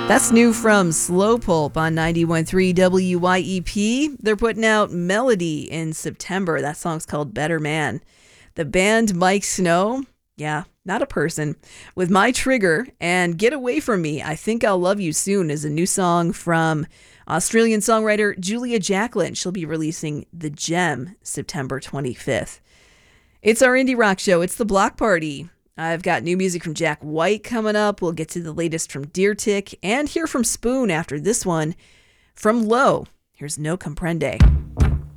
That's new from Slow Pulp on 91.3 WYEP. They're putting out Melody in September. That song's called Better Man. The band Mike Snow, yeah, not a person, with My Trigger and Get Away From Me, I Think I'll Love You Soon is a new song from Australian songwriter Julia Jacklin. She'll be releasing The Gem September 25th. It's our indie rock show. It's the Block Party. I've got new music from Jack White coming up. We'll get to the latest from Deer Tick and hear from Spoon after this one. From Low, here's No Comprende.